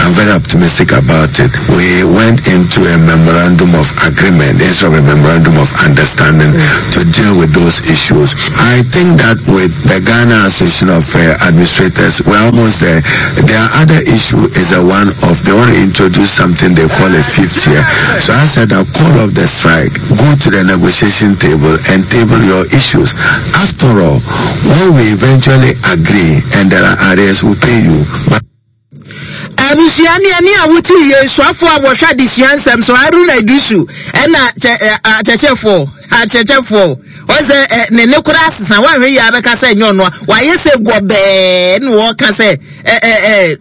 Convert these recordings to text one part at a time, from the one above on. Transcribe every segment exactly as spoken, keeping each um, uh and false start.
I'm very optimistic about it. We went into a memorandum of agreement instead of a memorandum of understanding to deal with those issues. I think that with the Ghana Association of uh, Administrators, we're almost there. Their other issue is a one of, they want to introduce something they call a fifth year. So I said, I'll call off the strike, go to the negotiation table and table your issues. After all, when we eventually agree and there are areas we pay you. But Abusiani ani awuti ye swafo abosha disiansem so Haruna Iddrisu ena chechefo a chechefo oze ne nekura asesa wa hwe ya beka se nyono wa yese gobe no wo ka se eh eh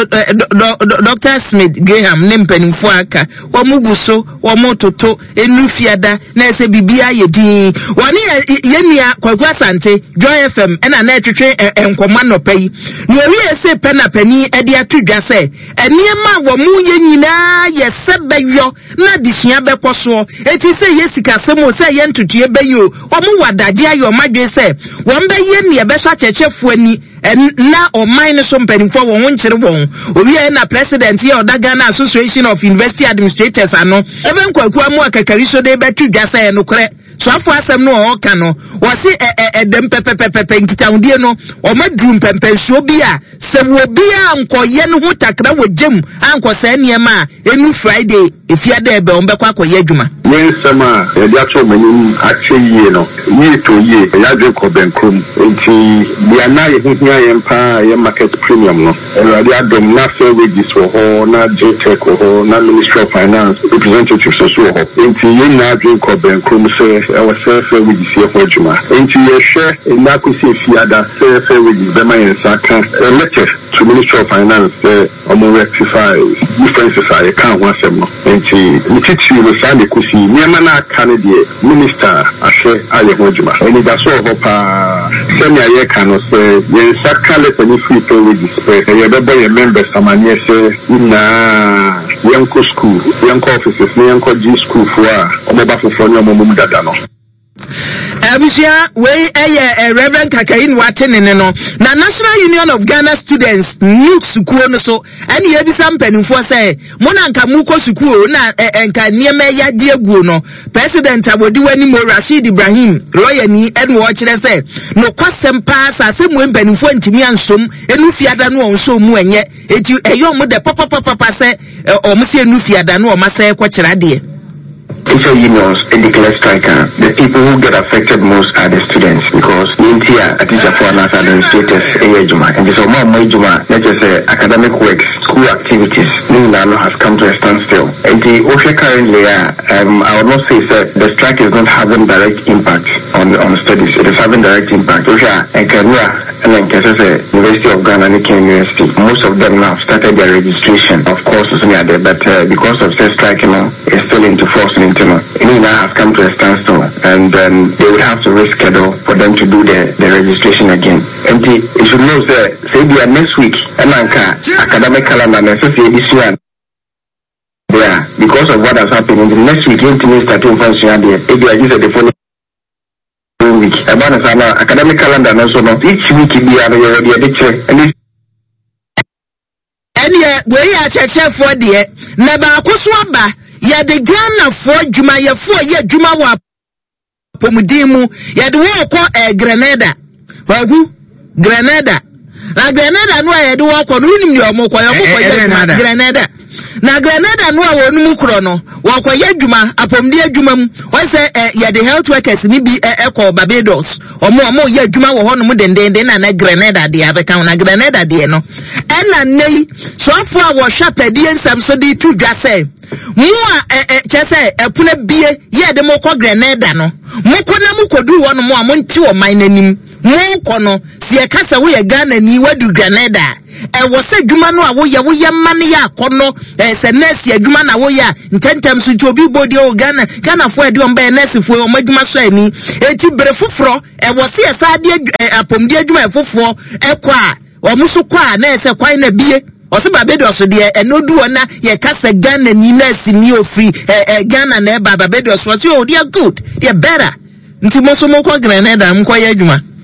Doctor Smith Graham nempanimfo aka wo muguso wo mototo enufiada na ese bibia yedin woni yenua kwakwa sante Joy F M ena na etwetwe enkoma nopai no wi ese pena pani ede atudwa se eniema wo mu ye nyina ye sebeyo na disua bekoso eti se yesika semo se ye ntutue benyo wo mu wadaje ayo madwe se wo mbe ye ne beso chechefo ani na o mine so mpanimfo wo ho nkyere won owie na president ye oda Ghana Association of University Administrators ano even kwaku amu akakari so de betu dwasa ye no kore so afo asem no o ka no wo si edem pepepepe nkitaudie no o madrum pempensuo bi a se wo bi a nkoye no ho takra wo gem anko sa niema enu Friday efiade ebe o mbekwa akoye adwuma wen sama e dia to manim akye no yi to yi ya dwe ko benkrom enti bia na ye hia ye mpa ye market premium no e ya dom na fair wages for ho na J Tech ho na Ministry of Finance representatives so ho enti ye na dwe ko benkrom se e was fair wages here for juma enti ye share na ko se fiada fair wages be my saka a letter to Ministry of Finance uh, on rectify differences I can't want them enti mitichi we sande ko si niema na Canada minister ashe aye hojuma eni da so ho pa semi aye kan no se ye saka le pani free to wages ye be boy members amanye se na yanko school yanko offices yanko G school for omo ba fofo ni omo mum dada no Abusia we eye Reverend Kakain watene no na National Union of Ghana Students new school no so ani ye bi sampanimfo say mona nka muko school na enka niema ya de aguo no president abodi wani mo Rashid Ibrahim lawyer ni en wo kire say no kwasem pa asase mu mpanimfo ntimi ansom enu fiada no onso mu enye eti eyo mu de papa papa say o mu se enu fiada no o ma say ko kire ade teacher unions and declare striker, the people who get affected most are the students because Nintia, a teacher for an administrators, Ejuma, and this more Majuma, let us say academic work, school activities, Nilano has come to a standstill. And the Osha currently, um, I would not say that the strike is not having direct impact on on studies. It is having direct impact. Osha and Kanua and then Kasese, University of Ghana and University, most of them now started their registration of courses near there, but uh, because of the strike, you know, it's still into force. Nina has come to a standstill and then they will have to reschedule for them to do the, the registration again. And you should know that say they are next week and academic calendar necessary this year. Yeah, because of what has happened in the next week, you need to start to function there. If you are using the following week, about the academic calendar and so on, each week you are already a picture and this we are church for the never kuswaba ya de Ghana for Juma ya for ye Juma wa pomudimu ya de wo ko e Grenada wagu Grenada na Grenada no ya de wo ko no nim yo mo ko yo mo ko ye Grenada na Grenada no a wonu mu kro no wo ko ye Juma apomdi adwuma mu wo se ya de health workers ni bi e ko Barbados omo omo ye adwuma wo hono mu dendende na na Grenada de abeka na Grenada de no ena nei so afo a wo hwa padie nsam so de tu dwa se mu a chese epuna bie ye de mo ko Grenada no mo ko na mu kodu wo no mo a mo nti wo man nanim mo ko no se e kasa wo ye Ghana ni wadu Grenada e wo se dwuma no a wo ye wo ye man ya akono e se nurse adwuma na wo ya ntentem so jobi bodi o Ghana Ghana fo ade o mba nurse fo o madwuma so ani eti bere foforo e wo se esa de apomdi adwuma e foforo e kwa o muso kwa na ese kwan na bie Ose Barbados de enodu na ye kasa Ghana ni nurse ni ofri eh Ghana na e Barbados was you they are good they are better nti mo so mo ko Grenada mo ko ye adwuma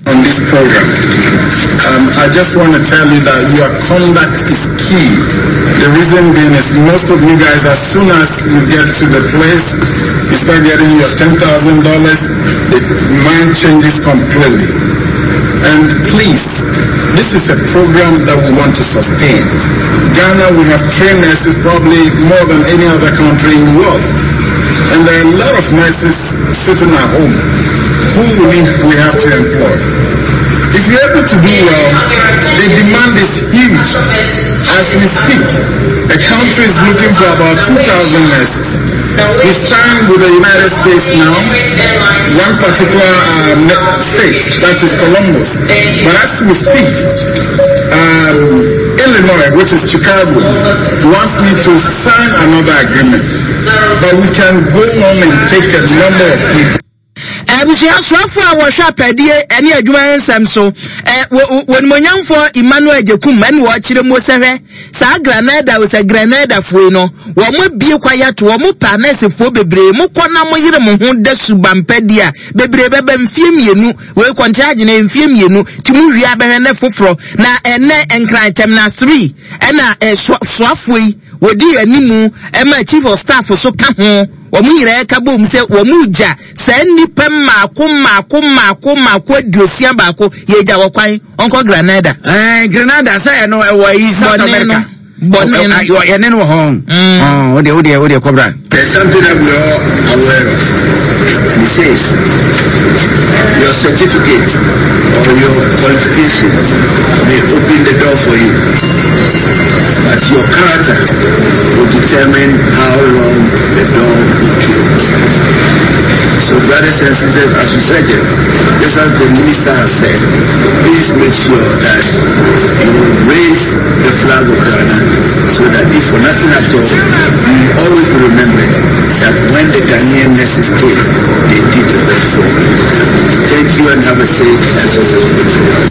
On this program, um, I just want to tell you that your conduct is key. The reason being is most of you guys, as soon as you get to the place, you start getting your ten thousand dollars, the mind changes completely. And please, this is a program that we want to sustain. Ghana, we have trained nurses probably more than any other country in the world. And there are a lot of nurses sitting at home who we need, we have to employ. If you're able to do well, the demand is huge. As we speak, the country is looking for about two thousand nurses. We signed with the United States now, one particular um, state, that is Columbus. But as we speak, um, Illinois, which is Chicago, wants me to sign another agreement. But we can go on and take a number of people. Abusia swafo a wo hwa padie ene adwuma nsem so eh won monyamfo Emmanuel Jekum man wo kire mo sehwe sa granada wo sa granada fo no wo mo bie kwaya to wo mo panese fo bebre mo kona mo yire mo ho da subampadi a bebre beba mfie mienu we contract na mfie mienu ti mu wi abehwe na foforo na ene enkran terminal three ena swafo yi wodi animu ema chief of staff so ka ho omunyire ka bom se omuja se nipa maako maako maako maako aduosia baako yeja wokwan onko Granada eh Granada say no e wa South America bonne no you are no home oh ode ode ode cobra. There's something that we are aware of, and it says your certificate or your qualification may open the door for you, but your character will determine how long the door will close. So brothers and sisters, as we said, just as the minister has said, please make sure that you raise the flag of Ghana, so that if for nothing at all, you always remember that when the Ghanaian nurses came, they did the best for you. Thank you and have a safe and successful.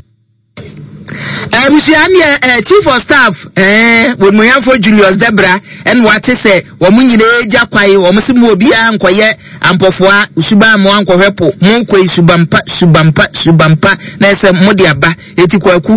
Abusiani eh chief of staff eh won moyamfo Julius Debra en wate se wo munyine eja kwai wo msimu obi a nkoye ampofoa usuba mo ankwohwepo mo kwai subampa subampa subampa na se modi aba etikwaku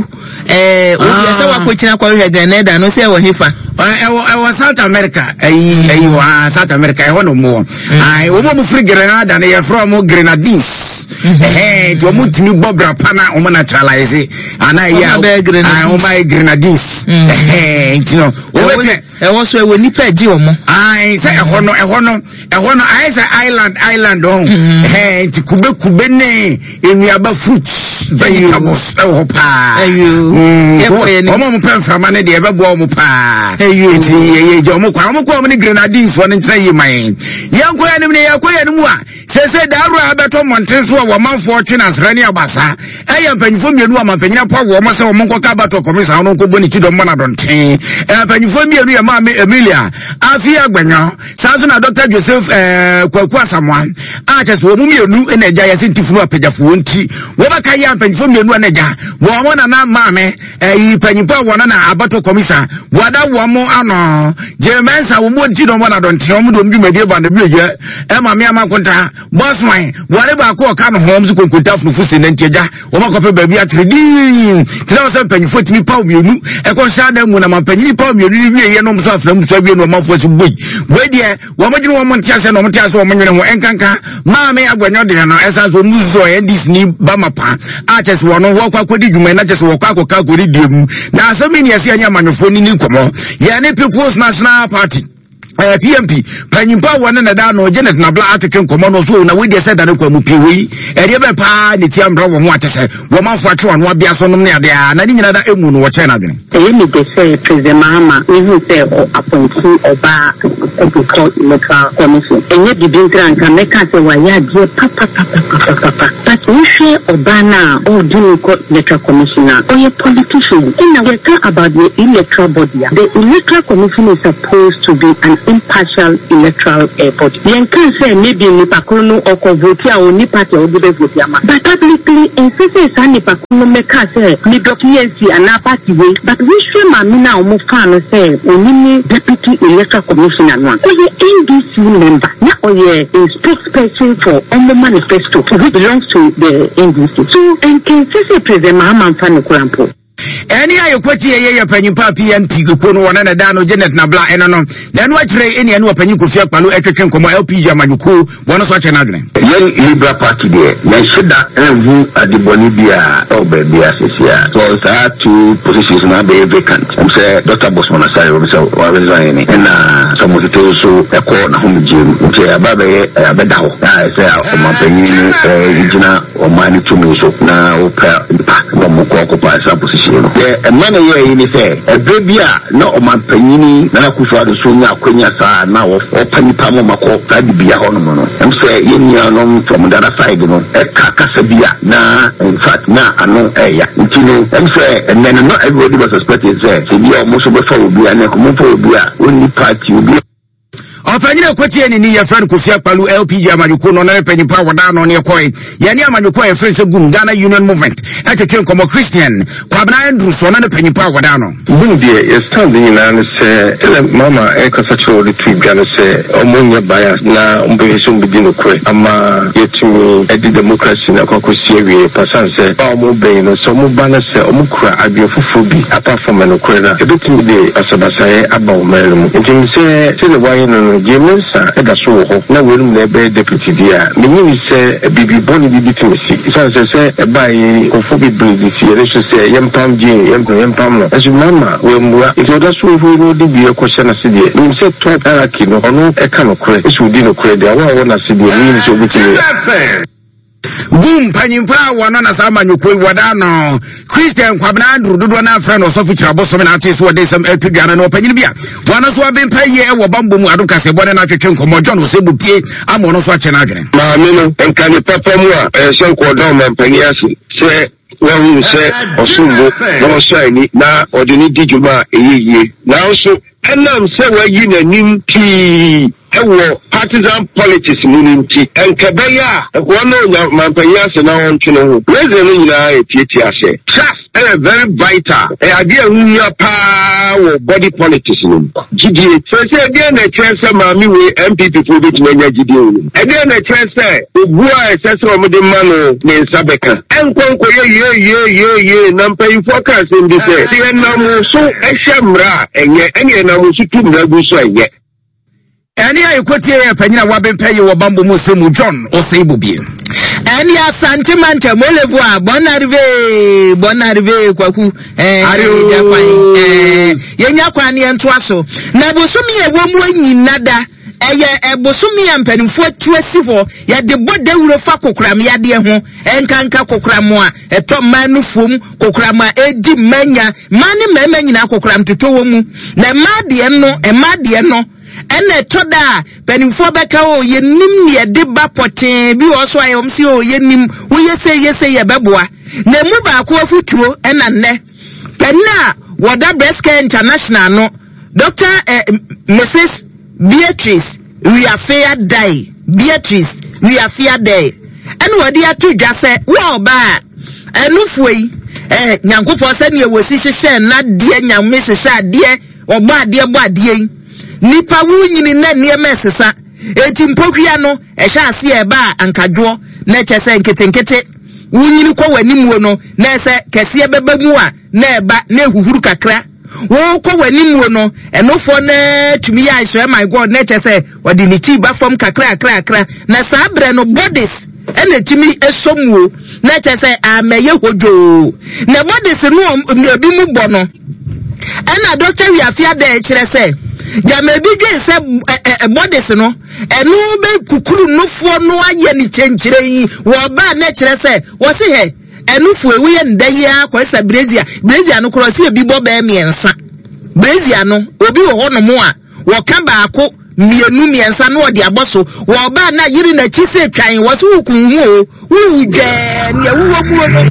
eh obi se wakochina kwa hwe Grenada no se wo hefa eh wo South America eh eh wa South America eh hono mo ai wo mo free Grenada na ye from Grenadines eh to mo timi bobra pana o mo naturalize ana ya ah o my Grenadines eh you know o we e wo so e wo nipa ji o mo ai say e hono e hono e hono ai say island island on eh ti kube kube ne enuaba fruits vegetables e ho pa ayu e ko ye ni o mo pen frama ne de e bebo o mo pa ti ye je o mo kwa o mo kwa o mo ni Grenadines won ntra yi man yan ko ya ni ne ya ko ya ni mu a se se daru abeto monten so wo manfo twe na srani abasa e ya panfo mienu amampanyina pa wo mo se wo mo ka bato komisa no ko boni chido mana donten e panfo mienu ya ma Emilia afia agbanyo sanso na Doctor Joseph eh kwaku asamwan a chese wo mu mienu e na eja ya sentifunu apejafo nti wo baka ya panfo mienu na eja wo mo na na ma me eh panyipa wo na na abato komisa wada wo mo ano jemensa wo mo chido mana donten wo mo do bi medie ba na bi eje e ma me amakonta boss man ware ba ko ka no homes konkonta fufu se na ntiaja wo ma ko pe ba bi atredi tira so panfo timi pa mienu e ko sha da mu na mampanyini pa mienu ni wie ye no so afra mu so wie no mafo so boy we de wo ma gine wo mo ntia se no mo ntia se wo menwene ho enkanka ma me agwanyo de no esa so mu so e dis ni ba mapa a chese wo no wo kwa kwadi dwuma na chese wo kwa kwa ka gori dem na so me ni ase anya manofo ni ni komo ye ne People's National Party eh P M P panyimpa wona na da no Janet na bla ateke komo no so na we dey said that kwa mu piwi e dey be pa ne ti amra wo ho atese wo manfo atwe won abia so no ne ade a na ni nyina da emu no wo che na dwen e ni dey say President Mahama ihu say o appointee oba Economic Electoral Commission enye bibin tranka meka say wa ya die papa papa papa but we say oba na o do ko Electoral Commissioner o ye politician in we talk about the electoral body the Electoral Commission is supposed to be an impartial electoral uh, body. You can say maybe Nipakuno or Kovotia or Nipati or Gubevutiama. But publicly, in Sese Sanipakuno Meka say, me P N C and a party way, but we should Mamina or Mufano say, Onini Deputy Electoral Commissioner one. Or your N D C member, not or your spokesperson for on the manifesto, which belongs to the N D C. So, and can Sese President Mahaman Fano Kurampo. Any I quote ye penny papi and Pigono one and a dano Janet Nabla and no. Then watch Ray any and open you could feel Palu Etchin Como L P J Manuku, one of such another. Young Libra Party there, they should that and who at the Bolivia or Babia Sia. So I had two positions now be vacant. I'm saying Doctor Bosman Asai so or resigning and uh some of the also a corner home gym, okay, a baby a bedao. I say on my penny regional or money to me so now no more occupy some position. A man here in a baby, no, my penny, Nanakufa, the Sunya, Quenya, now, or Penny Pamo Mako, Fabia Honomono. I'm saying, you know, from the other side, you know, a Kakasabia, na, in fact, na, I know, eh, you know, I'm saying, and then not everybody was expecting, say, to be almost before will be an economical, only party will be. Ofanyina kwati eni ni yefran Kofia Palu L P J Amanyuko no na penyi pa wada no ne koi yani Amanyuko e friends gum Ghana Union Movement atwetwe komo Christian kwabna Andrew so na penyi pa wada no bun die e stand ni na se ele mama e kasa cho the tweet Ghana se omonye bias na umbe so mbi no kwe ama yetumi e di democracy na kwakosie wie pasan se ba omo be no so mo ba na se omo kura abiofofo bi apart from no kwe na e betumi de asabasaye aba o melu nti se se le waye no Jameson and a show na will never deputy dear. Meaning say a baby bonny bitmisi. So as I say by Kofobi breed this year, they should say yam pam jay, yam yam pam. As you mama, when we are if you're that's who would be a question as city. We said twelve anarchy no no a kind of credit. It would be no credit. I want to see the means of it. Boom Panimpa one on a Samanyuko Wadano Christian Kwabna Andrew do na friend or Sophie Chabosom and artists what they some Elpigan and open Libya. One of who have been paying or Bambu Aduka say one and I can come on John was able to pay. I'm on watching again. Mamma and can you papa more and so called down and Peniasi say well you say or soon no shiny now or the need Dijuma a year. Now so and I'm saying you know Nimpi Ewo partisan politics munimti enkabeya ekwono nya mampanya se na wontwene president nyina etieti ase trust is very vital e ade ahunya pa wo body politics no gidie so say ade na chese maami we M P people bit manya gidie no ade na chese ogua esese omode ma no ne nsabeka enkonko ye ye ye ye ye na mpanyi focus ndi se se na mu so ehwemra enye enye na mu so tumra gu so enye. Any I quote here, Penina Wabin Pay or Bambu Muslim John or Sabubi. Any a Santimanta Molevoa, Bonarve, Bonarve, Kwaku, eh, Yanyakwani and Twasso. Nabosumi a woman in Nada, a Bosumi and Penifo Twesivo, yet the body will fako cram yadiaho, and Kanka Kokramwa, a top manufum, Kokrama, Edi Mania, Mani Memena Kokram to Tomu, Namadiano, and Madiano. Ene toda penifo beka o yenim ye de ba poten bi o so ayom si o yenim wo yese yese ye beboa na mu ba ko afutuo ena nne penna woda breast care international no Doctor eh, Missus Beatrice we are fair die Beatrice we are fair day ene wodi atu dwa se wo ba enufuyi eh nyankofo se ne wo si hye na de nyame hye ade oba ade bo ade nipa wunyini na niema sesa eti mpokua no ehya ase e ba ankadwo na chese nketenkete wunyini kwa wanimuo no na ese kese beba mu a na eba na ehuhuru kakra wo kwa wanimuo no enofo na tumi ya ihwe my god na chese odi ni chi ba fom kakra kakra kakra na sabre no bodies ene tumi esomuo na chese ameye hojo na bodies no no bi mu bo no ena doctor wi afia da kire se ya mebi dwe se bodies no enu be kukuru nofo no aye ni chenchire yi wo ba na kire se wo se he enu fu ewu ye ndaye akwesa brazia brazia no kro se ebi bo ba miensa brazia no obi wo ho no mo a wo ka ba ko mienu miensa no odi aboso wo ba na yiri na chi se twan wo se wukunhu o wu je ne wuwo mu no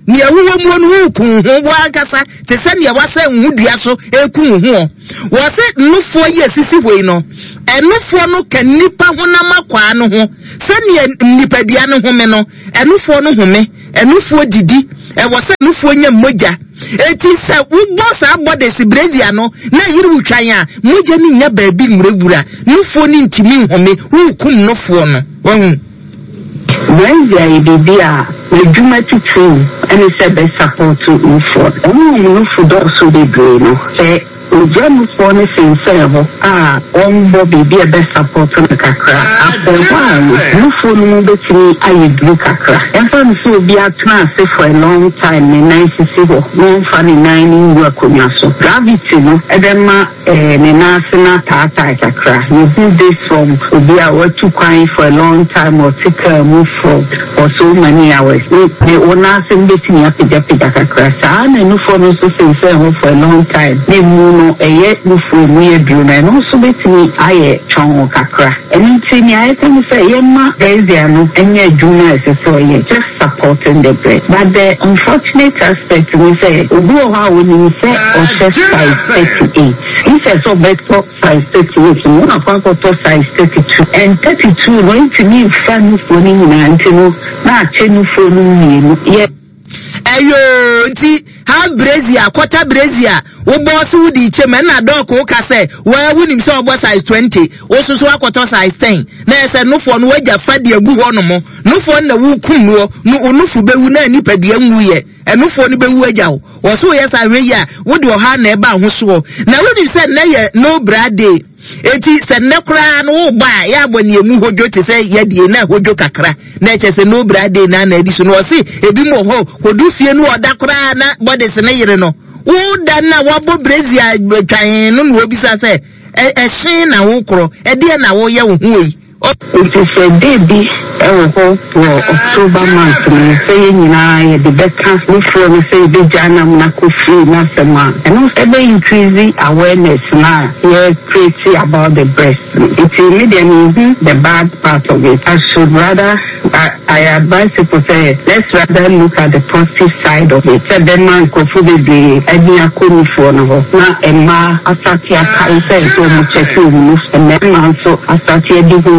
ni awuwo mu no ku ho bo akasa te se ne wase nhudua so eku ho wo se nufo ye sisi hoi no enufo no ka nipa honama kwa no ho se ne nipa bia no ho me no enufo no ho me enufo didi e wo se nufo nya moja eti se wo sa body brazia no na yiri wutwan a moja ni nya ba bi murebura nufo ni ntimi ho me wo kum nufo no wo when they be a Juma to two and it's a best support to move for. Oh, you for also the brain. Say, Ujam for the same servo. Ah, on Bobby be a best support to the Kakra. After a while, no phone number to me, I do Kakra. And from so be a transfer for a long time in nineteen zero. No funny nine in work on your so. Gravity, no, Edema, and a Nasina Tata Kakra. You do this from be a work to crying for a long time or take a move for for so many hours. The owner send this in your pijapija Kakra. And no phone so say for a long time. They move a yet move for me a dream and also bet me I chong Kakra. And it's in I think say Yema Gaziano and your junior so yeah, just supporting the bread. But the unfortunate aspect we say go how when you say or just size thirty-eight. He says so better size thirty-eight. One of our size thirty-two and thirty-two going to me family for me until not chenu for me. Yeah. Ayo nti half brazia quarter brazia wo boss wo di chema na dog wo ka say wa wunim say obo size twenty wo susu akoto size ten na ese nufo no waja fade agu ho no mo nufo na wo kum no no onufu bewu na nipa bia nwu ye enufo no bewu aja wo wo so yes ahwe ya wo di oha na eba ho so na wunim say na ye no brade eti se nekra no ba ya boni emu hojo te se ye die na hojo kakra na eche se no brade na na edi so no se ebi mo ho kodu fie no odakra na body se na yire no wo da na wabo brazia twan no no obisa se e hyen na wo kro e de na wo ye wo hu yi it is a baby for October month saying you know the best council for me say the jana na kofi na sema and also be increasing awareness now here crazy about the breast it immediately the bad part of it. I should rather I, I advise people say let's rather look at the positive side of it. So the man kofi be any akuru for no na emma asati aka say so much to move and then so asati edi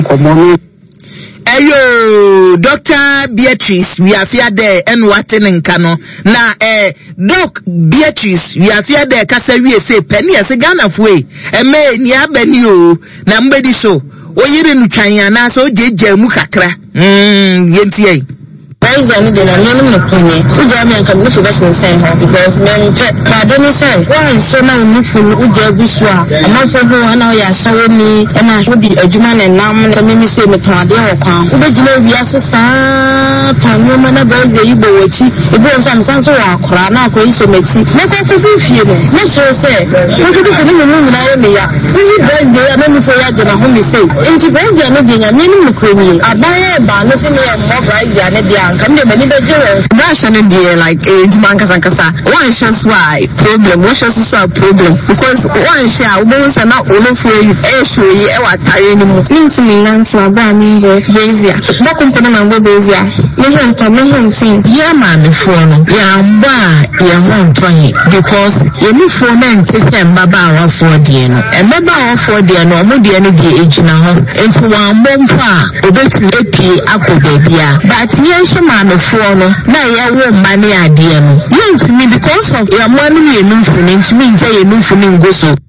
Ayo Doctor Beatrice we are here there and what in Kano na eh Doc Beatrice we are here there kasa we say penny as a Ghana way e me ni abani o na mbedi so o yire nu twan na so jeje mu kakra mm yentie President de la name no kunye uja me anka no fubes nsen ho because men ba de no say one so na no fu uja bisua amafo ho na ya sawo ni e na hodi adwuma na nam na mimi say me tade ho kwan ubegina wi aso saa tanwo ma na ba ze yibo wachi e bo sam san so wa akora na akwa iso machi me ko ko bi fie no me so say ko ko bi se ni me mu na ye me ya ni birthday na me fo ya jana ho me say enti birthday no bi nya me ni mu kunye abaye ba no se me ya mo birthday na dia come the many better Russian dear like a Jumankas and Kasa. One shows why problem, one shows a problem. Because one share almost are not all of you, actually, ever tiring means me answer about me, Bazia. No component of Bazia. No one to no one thing. Yeah, man, the phone. Yeah, bar, yeah, one twenty. Because you need four men to send Baba for Diano. And Baba for Diano, no Diano, age now. And to one bomba, obey to let me up with baby. But yes, man, the phone. Now, I won't money idea. You to me because of your money and nothing to me, say nothing go so.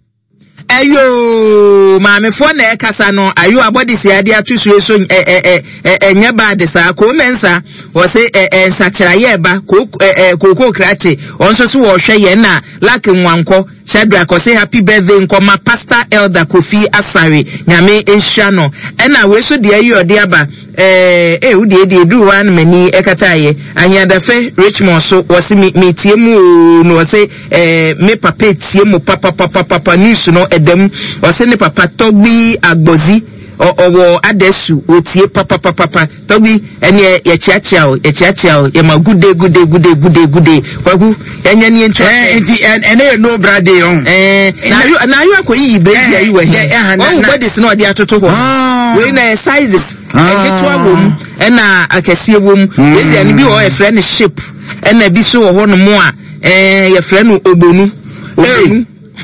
Ayo mame fo na ekasa no ayo abodi se ade atusu so eh eh eh enye ba de sa ko mensa wo se eh nsakira ye ba ko ko krache onso so wo hwe ye na laki nwanko Shadra ko say happy birthday nkoma Pastor Elder Kofi Asare nyame ehia no ena we so de ayi ode aba eh eh udi edi edu wan mani ekataye anyadafe Richmond so wo se mi tie mu no wo se eh me papa tie mu papa papa papa news no edem wo se ne papa Togbi Agbozi owo adesu otie papa papa papa tobi ene ye chiachia o ye chiachia o ye ma gude gude gude gude gude kwagu enye ni ntwa eh enti ene no brade on eh na you na you akoyi baby ayi we he oh body no dey atoto ho we na sizes egeto agom ena akese wom we dey ni bi o e friend shape ena bi so ho no mo a eh ye friend obonu obonu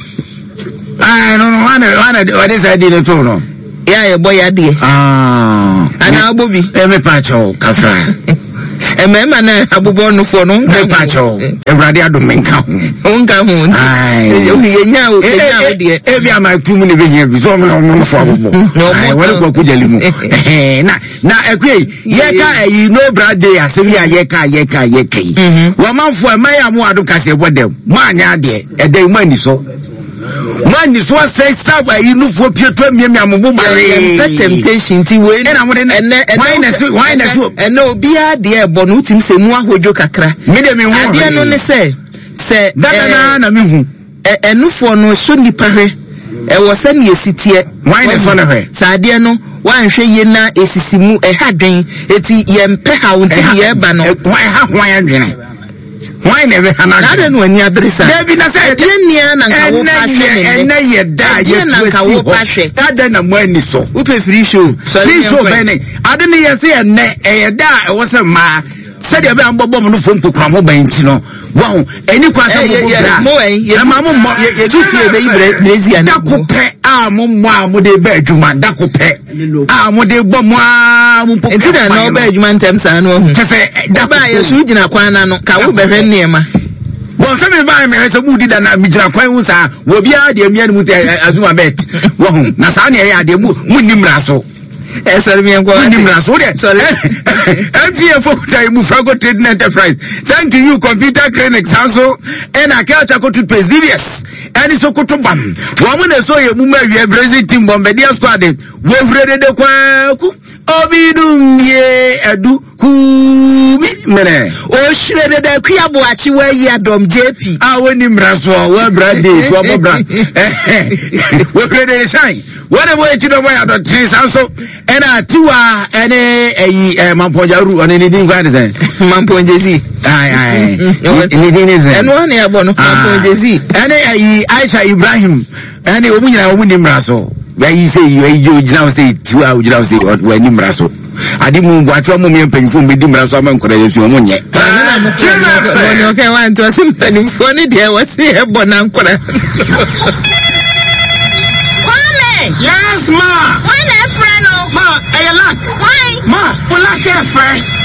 ah no no wana wana what is I did to no ya ye boy ade ah ana abobi e me pacho kafra e me ma na abobo no fo no me pacho e brade adomenka ho nka ho ai ye nya o nya o de e bi ama tumu ne be nya bi so mo no fo abobo ai wale ko kujali mu na na ekwe ye ka yi no brade asem ya ye ka ye ka ye kai wa manfo e mai amu ado kase bodem mo anya de e dey mo ani so man is what say stop by you for Pietro Miami Mumbai temptation ti we na mo de why na so why na so and no bia de bonu tim se mu ahojo kakra me de me hu ade no ne se se dada na na me hu enufo no so nipa hwe e wo se ne esitie why na so na hwe sa ade no wan hwe ye na esisimu e hadwen eti ye mpe ha wonti ye ba no why ha why adwene why never hana na no ani adresa David na say nia na ka wo pa hwe ne na ye da ye na ka wo pa hwe dada na mo ani so wo pe free show free show bene ade ne ye say ne e da e wo se ma se de be ambobom no fom kokura mo ban ti no wow eni kwa se mo bra mo en ma mo mo ye tu fie be Brazil da ko pe a mo mo a mo de ba adwuma da ko pe a mo de bo mo a mo enti da na ba adwuma ntem sa no hu se se da ba ye su gina kwan na no ka wo be hwe niema bon se me ba me se mu di da na mi gina kwan hu sa wo bia de mi anu azuma bet wo hu na sa na ye ade mu mu nimra so eh sorry me enko nimra so de sorry F P F time mu Fago Trading Enterprise thank you computer clinics also and akacha ko to previous and so ko to bam wo mu na so ye mu ma wi Brazil team bombardier squad wo vrede de kwa ku obidum ye edu ku mi mere o shirede de kwa bo achi wa yi adom J P ah woni mraso wa brade so bo bra wo vrede shine whatever way to the way of the trees also and a tiwa ene eyi mamponjaru one ni din kwa de say mamponjezi ai ai ni din ni say eno ne abo no mamponjezi ene eyi Aisha Ibrahim ene omu nyina omu ni mraso yayi say you you jina say tiwa ujina say wa ni mraso adi mu bwacho mu me mpanifo me di mraso ama nkora yesu omu nye no okay wan to sim mpanifo ni de wasi ebo na nkora Yes, ma. Why not friend? Ma, I like. Why? Ma, we like your friend.